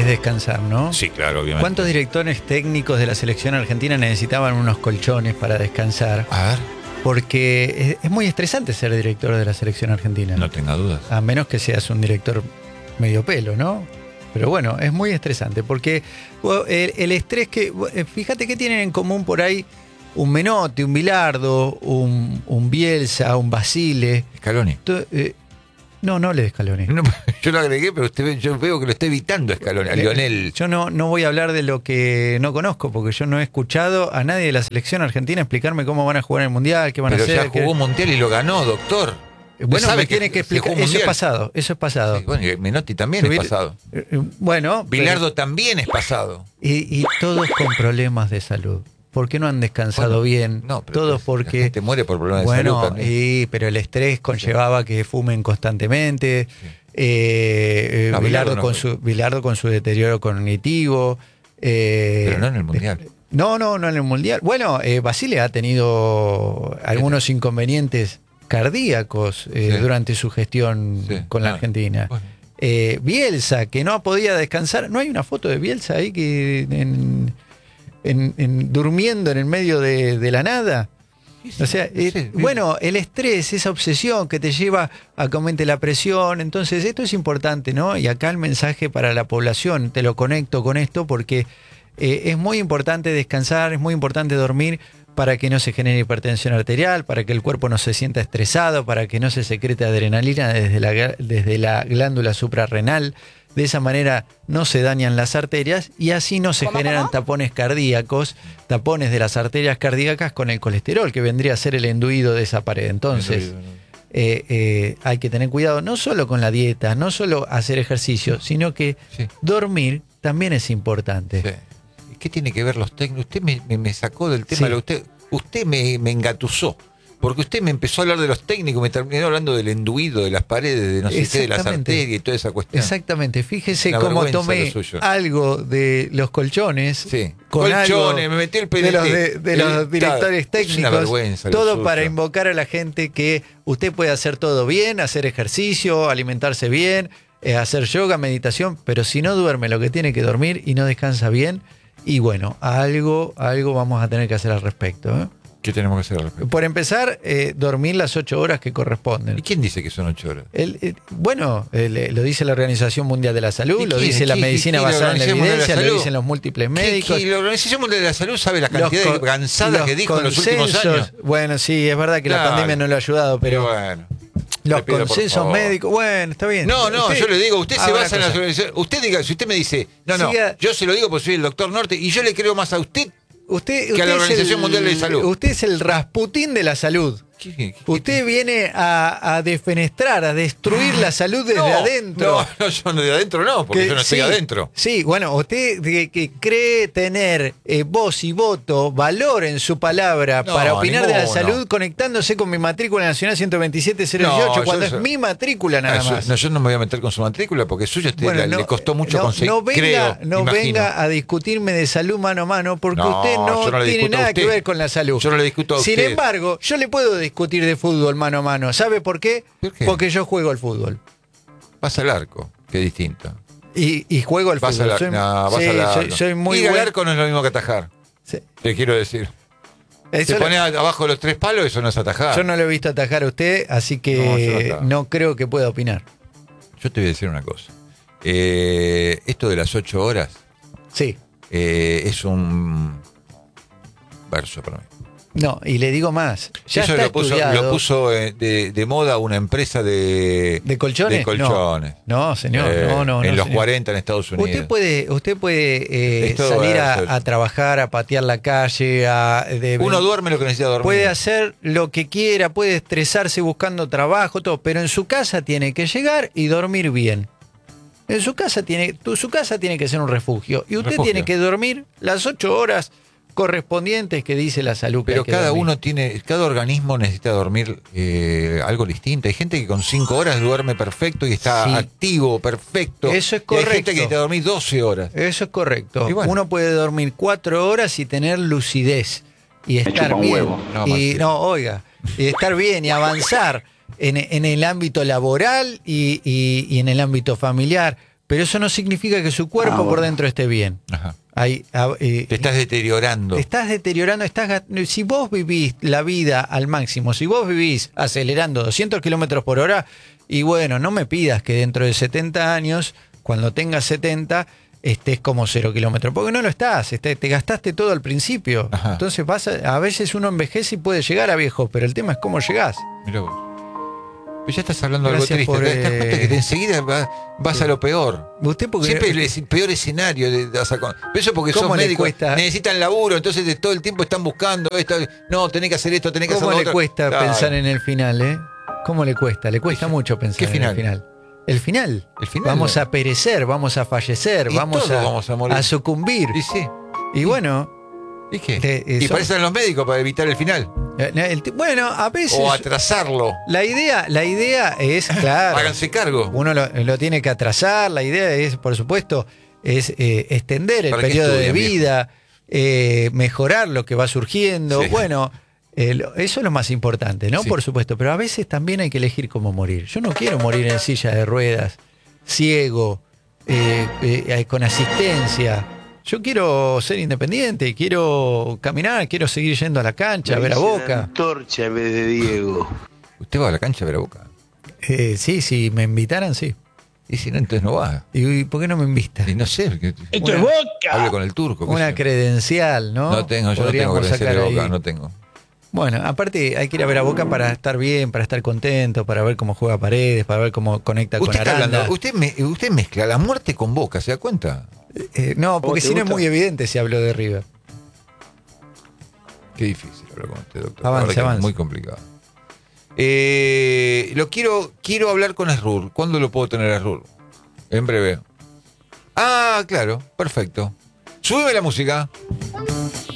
descansar, ¿no? Sí, claro, obviamente. ¿Cuántos directores técnicos de la selección argentina necesitaban unos colchones para descansar? A ver. Porque es muy estresante ser director de la selección argentina. No tenga dudas. A menos que seas un director medio pelo, ¿no? Pero bueno, es muy estresante porque el estrés que... Fíjate que tienen en común por ahí un Menotti, un Bilardo, un Bielsa, un Basile. Scaloni. No le de Scaloni. No, yo lo agregué, pero yo veo que lo está evitando Scaloni, a Lionel. Yo no voy a hablar de lo que no conozco, porque yo no he escuchado a nadie de la selección argentina explicarme cómo van a jugar en el Mundial, qué van a hacer. Pero ya jugó un Mundial y lo ganó, doctor. Bueno, me tiene que explicar. Eso es pasado. Sí, bueno, y Menotti también es pasado. Bueno. Bilardo también es pasado. Y todos con problemas de salud. ¿Por qué no han descansado bien? No, pero todos porque... La gente muere por problemas de salud también. Pero el estrés conllevaba que fumen constantemente. Sí. Bilardo con su deterioro cognitivo. Pero no en el Mundial. No en el Mundial. Bueno, Basile ha tenido algunos inconvenientes cardíacos durante su gestión con la Argentina. Bueno. Bielsa, que no podía descansar. ¿No hay una foto de Bielsa ahí que durmiendo en el medio de la nada? O sea, bueno, el estrés, esa obsesión que te lleva a que aumente la presión. Entonces, esto es importante, ¿no? Y acá el mensaje para la población, te lo conecto con esto porque es muy importante descansar, es muy importante dormir para que no se genere hipertensión arterial, para que el cuerpo no se sienta estresado, para que no se secrete adrenalina desde la glándula suprarrenal. De esa manera no se dañan las arterias y así no se generan tapones cardíacos, tapones de las arterias cardíacas con el colesterol, que vendría a ser el enduido de esa pared. Entonces, hay que tener cuidado no solo con la dieta, no solo hacer ejercicio, sino que dormir también es importante. Sí. ¿Qué tiene que ver los técnicos? Usted me sacó del tema, usted me engatusó. Porque usted me empezó a hablar de los técnicos, me terminó hablando del enduido, de las paredes, de no sé qué, de las arterias y toda esa cuestión. Exactamente, fíjese cómo tomé algo de los colchones, con me metí el PNT, de los directores técnicos, es una vergüenza, todo para invocar a la gente que usted puede hacer todo bien, hacer ejercicio, alimentarse bien, hacer yoga, meditación, pero si no duerme lo que tiene que dormir y no descansa bien, y bueno, algo vamos a tener que hacer al respecto, ¿eh? ¿Qué tenemos que hacer al respecto? Por empezar, dormir las 8 horas que corresponden. ¿Y quién dice que son 8 horas? Lo dice la Organización Mundial de la Salud, lo dice la medicina basada en la evidencia, lo dicen los múltiples médicos. La Organización Mundial de la Salud sabe la cantidad de cansadas que dijo en los últimos años. Bueno, sí, es verdad que la pandemia no lo ha ayudado, pero... Bueno. Los consensos médicos, bueno, está bien. No, yo le digo, usted se basa en las organizaciones. Usted diga, si usted me dice, yo se lo digo porque soy el doctor Norte y yo le creo más a usted que a la Organización Mundial de la Salud. Usted es el Rasputín de la salud. Usted viene a defenestrar, a destruir la salud desde adentro. No, yo no de adentro no, porque yo no estoy adentro. Sí, bueno, usted que cree tener voz y voto, valor en su palabra para opinar de la salud, conectándose con mi matrícula nacional 127-018, cuando es mi matrícula nada más. Yo no me voy a meter con su matrícula porque suyo le costó mucho conseguir. No venga a discutirme de salud mano a mano porque usted no tiene nada que ver con la salud. Yo no le discuto a usted. Sin embargo, yo le puedo discutir de fútbol mano a mano. ¿Sabe por qué? ¿Por qué? Porque yo juego al fútbol. Vas al arco, que es distinto. Y juego al fútbol. Soy muy ir al arco no es lo mismo que atajar. Sí. Te quiero decir. Se pone abajo de los 3 palos, eso no es atajar. Yo no lo he visto atajar a usted, así que no creo que pueda opinar. Yo te voy a decir una cosa. Esto de las 8 horas es un verso para mí. No, y le digo más. Ya eso está lo puso de moda una empresa de colchones. De colchones. No, señor. No. En los señor. 40 en Estados Unidos. Usted puede salir a trabajar, a patear la calle. Uno duerme lo que necesita dormir. Puede hacer lo que quiera, puede estresarse buscando trabajo, todo, pero en su casa tiene que llegar y dormir bien. En su casa su casa tiene que ser un refugio. Y usted tiene que dormir las 8 horas correspondientes que dice la salud. Pero cada organismo necesita dormir algo distinto. Hay gente que con 5 horas duerme perfecto y está activo, perfecto. Eso es correcto. Y hay gente que necesita dormir 12 horas. Eso es correcto. Bueno. Uno puede dormir 4 horas y tener lucidez y estar bien. Y estar bien y avanzar en el ámbito laboral y en el ámbito familiar pero eso no significa que su cuerpo por dentro esté bien. Ajá. Te estás deteriorando. Te estás deteriorando. Si vos vivís la vida al máximo, si vos vivís acelerando 200 kilómetros por hora, y bueno, no me pidas que dentro de 70 años, cuando tengas 70, estés como 0 kilómetros, porque no lo estás, te gastaste todo al principio. Ajá. Entonces a veces uno envejece y puede llegar a viejo, pero el tema es cómo llegás. Mirá vos. Pero ya estás hablando de algo Gracias triste. por, ¿Te das cuenta que enseguida vas a lo peor? Usted porque Siempre el peor escenario pero eso porque sos médico, necesitan laburo, entonces todo el tiempo están buscando esto. No, tenés que hacer esto, tenés que hacer lo otro. ¿Cómo le cuesta pensar en el final, ¿Cómo le cuesta? Le cuesta mucho pensar en el final. El final. Vamos a perecer, vamos a fallecer, vamos a morir, a sucumbir. Y sí. Y bueno. ¿Y qué? Y para eso están los médicos, para evitar el final. Bueno, a veces. O atrasarlo. La idea es, claro. Háganse cargo. Uno lo tiene que atrasar. La idea es, por supuesto, es extender el periodo de vida, mejorar lo que va surgiendo. Sí. Bueno. Eso es lo más importante, ¿no? Sí. Por supuesto, pero a veces también hay que elegir cómo morir. Yo no quiero morir en silla de ruedas, ciego, con asistencia. Yo quiero ser independiente, quiero caminar, quiero seguir yendo a la cancha, a ver a Boca. Antorcha en vez de Diego. ¿Usted va a la cancha a ver a Boca? Sí, si me invitaran, sí. Y si no, entonces no va. ¿Y por qué no me invita? Y no sé. ¡Esto es Boca! Hable con el turco. Una credencial, ¿no? No tengo, yo no tengo credencial de Boca, no tengo. Bueno, aparte hay que ir a ver a Boca para estar bien, para estar contento, para ver cómo juega Paredes, para ver cómo conecta con Aranda. Usted mezcla la muerte con Boca, ¿se da cuenta? No, porque si no es muy evidente si hablo de River. Qué difícil hablar con usted, doctor. Avance. Es muy complicado. Quiero hablar con Asrur. ¿Cuándo lo puedo tener a Asrur? En breve. Ah, claro, perfecto. Súbeme la música.